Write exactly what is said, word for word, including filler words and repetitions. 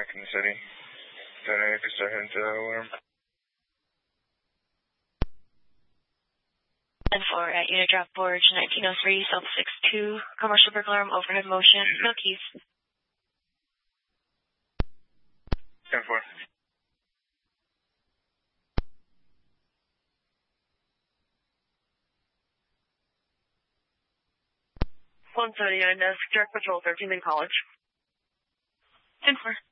back in the city. Then I could start heading to alarm. ten four at unit drop board nineteen oh three, self six two, commercial burglar room, overhead motion, no keys. ten four. one seventy-nine desk, direct patrol, thirteen in college. ten four.